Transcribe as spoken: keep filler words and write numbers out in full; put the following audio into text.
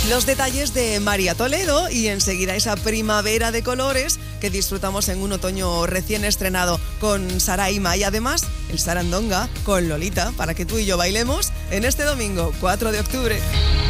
Los detalles de María Toledo y enseguida esa primavera de colores que disfrutamos en un otoño recién estrenado con Saraima y además el Sarandonga con Lolita para que tú y yo bailemos en este domingo cuatro de octubre.